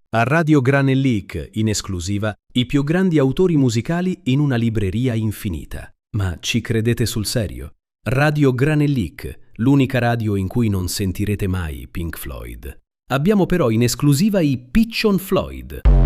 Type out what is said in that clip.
A Radio Granellic, in esclusiva, i più grandi autori musicali in una libreria infinita. Ma ci credete sul serio? Radio Granellic, l'unica radio in cui non sentirete mai Pink Floyd. Abbiamo però in esclusiva i Piccion Floyd.